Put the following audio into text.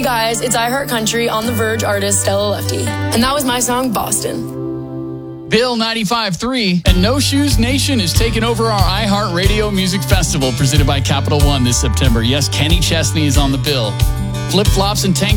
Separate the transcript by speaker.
Speaker 1: guys, it's I Heart Country on The Verge artist Stella Lefty. And that was my song, Boston.
Speaker 2: Bill 95.3 and No Shoes Nation is taking over our iHeartRadio Music Festival presented by Capital One this September. Yes, Kenny Chesney is on the bill. Flip-flops and tank